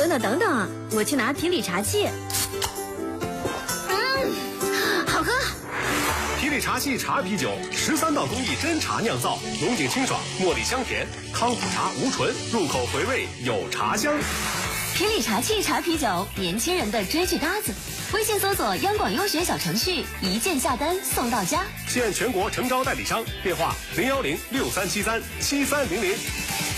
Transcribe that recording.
等等，我去拿提理茶器。好喝。 提理茶器茶啤酒，13道工艺真茶酿造，浓井清爽，茉莉香甜，康普茶无醇，入口回味有茶香。 提理茶器茶啤酒，年轻人的追剧搭子。微信搜索央广优学小程序，一键下单送到家。 现全国诚招代理商，电话01063737300。